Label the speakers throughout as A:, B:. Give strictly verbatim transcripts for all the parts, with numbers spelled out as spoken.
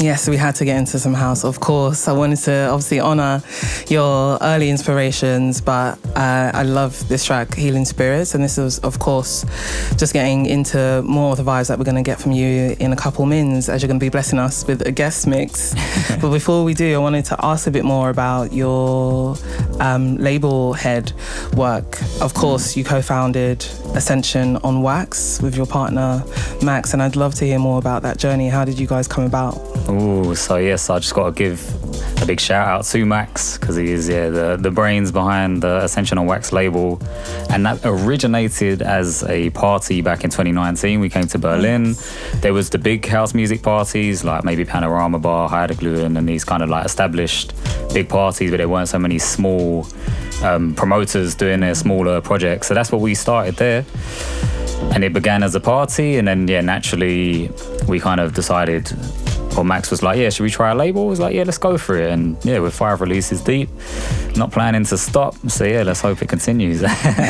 A: Yes, we had to get into some house, of course. I wanted to obviously honour your early inspirations, but uh, I love this track, Healing Spirits, and this is, of course, just getting into more of the vibes that we're going to get from you in a couple mins, as you're going to be blessing us with a guest mix. But before we do, I wanted to ask a bit more about your um, label head work. Of course, you co-founded Ascension on Wax with your partner, Max, and I'd love to hear more about that journey. How did you guys come about?
B: Oh, so yes, I just got to give a big shout out to Max, because he is yeah the, the brains behind the Ascension on Wax label, and that originated as a party back in twenty nineteen. We came to Berlin. There was the big house music parties like maybe Panorama Bar, Heideglühen, and these kind of like established big parties, but there weren't so many small um, promoters doing their smaller projects. So that's what we started there. And it began as a party, and then yeah, naturally we kind of decided, or Max was like, yeah, should we try a label? I was like, yeah, let's go for it. And yeah, we're five releases deep, not planning to stop. So yeah, let's hope it continues.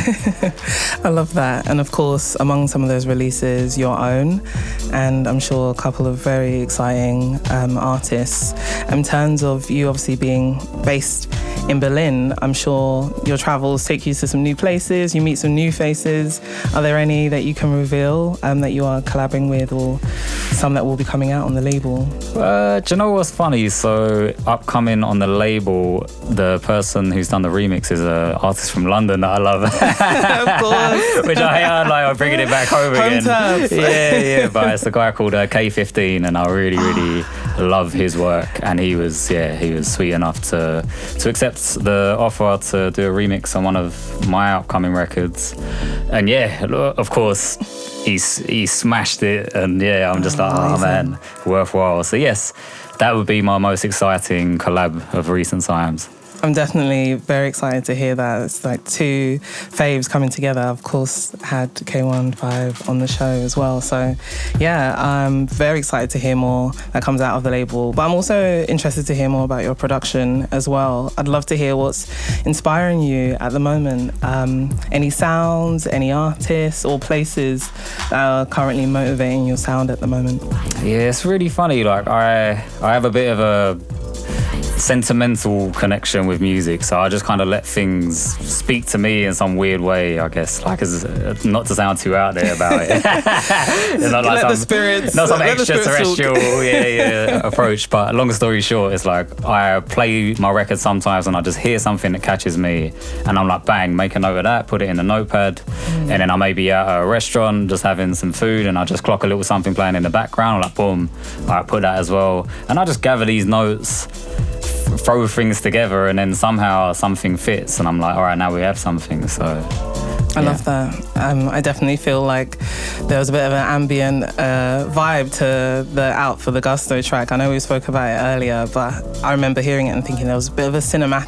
A: I love that. And of course, among some of those releases, your own, and I'm sure a couple of very exciting um, artists. In terms of you obviously being based in Berlin, I'm sure your travels take you to some new places, you meet some new faces. Are there any that you can reveal um, that you are collaborating with, or some that will be coming out on the label?
B: Uh, do you know what's funny? So upcoming on the label, the person who's done the remix is an artist from London that I love.
A: Of course.
B: Which I heard, like, I'm bringing it back home, home again.
A: Turf.
B: Yeah, yeah, but it's a guy called uh, K fifteen, and I really, really love his work. And he was, yeah, he was sweet enough to to accept the offer to do a remix on one of my upcoming records. And yeah, of course, he's he smashed it, and yeah, I'm just oh, like, oh man, worthwhile. So yes, that would be my most exciting collab of recent times.
A: I'm definitely very excited to hear that. It's like two faves coming together. Of course, had K one five on the show as well. So yeah, I'm very excited to hear more that comes out of the label. But I'm also interested to hear more about your production as well. I'd love to hear what's inspiring you at the moment. Um, any sounds, any artists or places that are currently motivating your sound at the moment?
B: Yeah, it's really funny. Like I, I have a bit of a sentimental connection with music, so I just kind of let things speak to me in some weird way, I guess, like as uh, not to sound too out there about it. It's not like
A: let
B: some,
A: the spirits,
B: not some
A: let
B: extraterrestrial yeah, yeah, approach, but long story short, it's like I play my record sometimes and I just hear something that catches me, and I'm like, bang, make a note of that, put it in a notepad, mm. and then I may be at a restaurant just having some food, and I just clock a little something playing in the background, I'm like, boom, I put that as well, and I just gather these notes, throw things together, and then somehow something fits, and I'm like, all right, now we have something. So
A: I yeah. love that. Um, I definitely feel like there was a bit of an ambient uh, vibe to the Out for the Gusto track. I know we spoke about it earlier, but I remember hearing it and thinking there was a bit of a cinematic